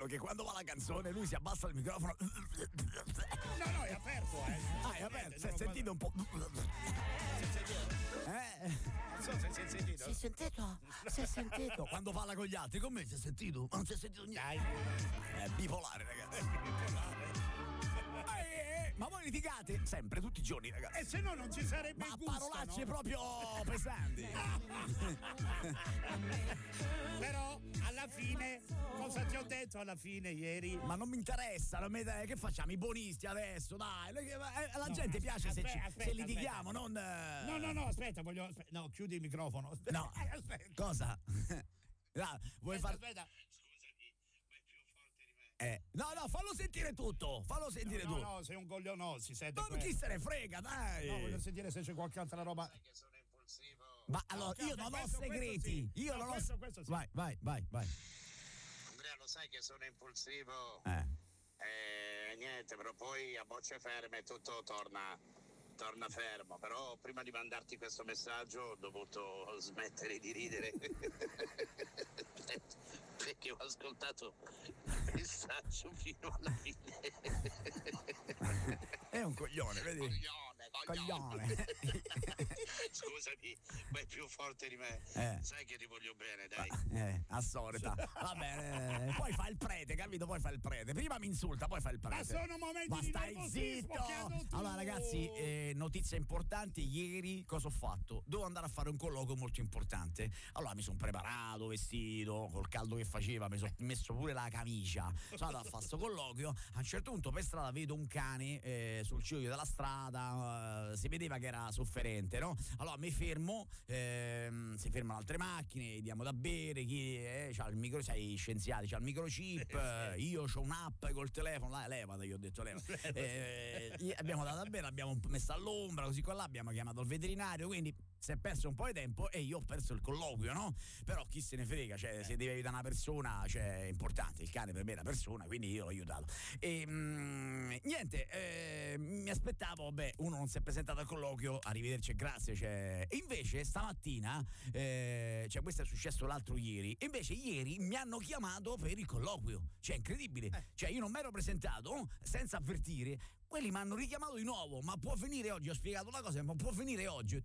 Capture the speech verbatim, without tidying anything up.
bello che quando va la canzone lui si abbassa il microfono. No, no, è aperto, eh. Ah, è aperto, si è sentito un po'. Eh? Non so se si è sentito. Si è sentito? Si è sentito? Quando parla con gli altri, con me si è sentito? Non si è sentito niente. Dai. È bipolare, ragazzi. Eh, ma voi litigate sempre, tutti i giorni, ragazzi. E se no non ci sarebbe ma il gusto, parolacce no? proprio pesanti. Però alla fine cosa ti ho detto alla fine ieri? Ma non mi interessa, non mi, che facciamo i buonisti adesso, dai. La No, gente as- piace aspetta, se, ci, aspetta, se litighiamo, aspetta. non. No, no, no, aspetta, voglio aspetta, no, chiudi il microfono. Aspetta, No. aspetta. Cosa? No, vuoi Aspetta, far. aspetta. Eh, no, no, fallo sentire tutto, fallo sentire No, tu. no, sei un coglione, no, si sente. Non questo. chi se ne frega, dai. No, voglio sentire se c'è qualche altra roba. Che sono impulsivo. Ma allora, No, io non questo- ho segreti. questo sì. Io No, non questo- ho. questo sì. Vai, vai, vai, vai. Andrea, lo sai che sono impulsivo? Eh. E niente, però poi a bocce ferme tutto torna, torna fermo. Però prima di mandarti questo messaggio ho dovuto smettere di ridere. Perché ho ascoltato il messaggio fino alla fine. È un coglione, vedi? Coglione, coglione. Coglione. Scusami, ma è più forte di me. Eh. Sai che ti voglio bene, dai. Eh, a solita. Va bene. Poi fa il prete, capito? Poi fa il prete. Prima mi insulta, poi fa il prete. Ma sono momenti Ma di stai nervosismo zitto. che hanno tu. Allora ragazzi, eh, notizie importanti. Ieri cosa ho fatto? Dovevo andare a fare un colloquio molto importante. Allora mi sono preparato, vestito, col caldo che faceva, mi sono messo pure la camicia. Sono andato a fare sto colloquio. A un certo punto per strada vedo un cane eh, sul ciglio della strada, eh, si vedeva che era sofferente, no? Allora mi fermo, ehm, si fermano altre macchine, diamo da bere, chi eh, c'ha il micro, sai, scienziati, c'ha il microchip, eh, io c'ho un'app col telefono, là, levate, io ho detto leva. Eh, gli abbiamo dato da bere, l'abbiamo messo all'ombra, così qua là, abbiamo chiamato il veterinario, quindi si è perso un po' di tempo e io ho perso il colloquio, no? Però chi se ne frega, cioè se devi aiutare una persona, cioè è importante, il cane per me è una persona, quindi io l'ho aiutato. E mm, niente, eh, mi aspettavo, beh, uno non si è presentato al colloquio, arrivederci e grazie, cioè. E invece stamattina, eh, cioè questo è successo l'altro ieri, e invece ieri mi hanno chiamato per il colloquio, cioè incredibile, Eh. cioè io non mi ero presentato senza avvertire, quelli mi hanno richiamato di nuovo, ma può finire oggi, ho spiegato la cosa, ma può finire oggi.